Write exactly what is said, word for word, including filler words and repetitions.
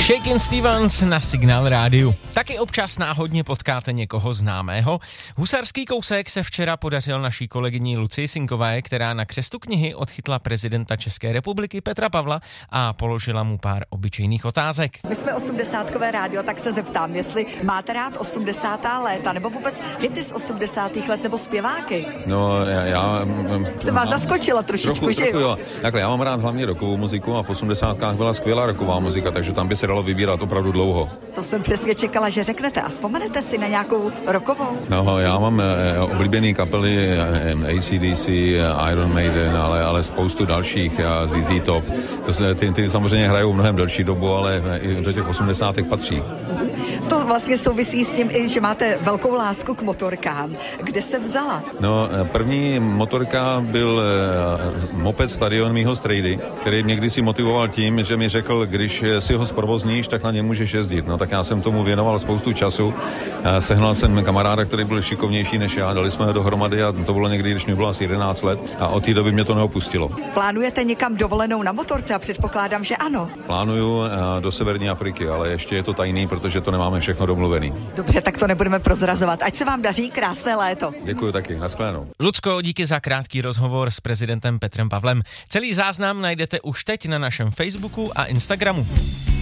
Shakin' Stevens na Signál rádiu. Taky občas náhodně potkáte někoho známého. Husarský kousek se včera podařil naší kolegyni Lucii Sinkové, která na křestu knihy odchytla prezidenta České republiky Petra Pavla a položila mu pár obyčejných otázek. My jsme osmdesátkové rádio, tak se zeptám, jestli máte rád osmdesátá léta, nebo vůbec hity z osmdesátých let, nebo zpěváky? No, já... já Jsem vás zaskočila trošičku, trochu, že trochu, jo? Takhle, já mám rád hlavně rockovou muziku a v osmdesátkách byla skvělá rocková muzika, takže tam by se dalo vybírat opravdu dlouho. To jsem přesně čekala, že řeknete. A vzpomenete si na nějakou rockovou? No, já mám eh, oblíbený kapely eh, A C D C, eh, Iron Maiden, ale, ale spoustu dalších, a Z Z Top. To se, ty, ty samozřejmě hrajou mnohem delší dobu, ale i do těch osmdesátek patří. To vlastně souvisí s tím, že máte velkou lásku k motorkám. Kde se vzala? No, první motorka byl eh, moped Stadion mýho strejdy, který mě kdysi motivoval tím, že mi řekl, když si ho zprovozníš, tak na něm můžeš jezdit. No tak já jsem tomu věnoval spoustu času. Sehnal jsem kamaráda, který byl šikovnější než já, dali jsme ho dohromady a to bylo někdy, když mi bylo asi jedenáct let a od té doby mě to neopustilo. Plánujete někam dovolenou na motorce a předpokládám, že ano. Plánuju do Severní Afriky, ale ještě je to tajný, protože to nemáme všechno domluvený. Dobře, tak to nebudeme prozrazovat. Ať se vám daří, krásné léto. Děkuji taky, nashledanou. Lucko, díky za krátký rozhovor s prezidentem Petrem Pavlem. Celý záznam najdete už teď na našem Facebooku a Instagramu.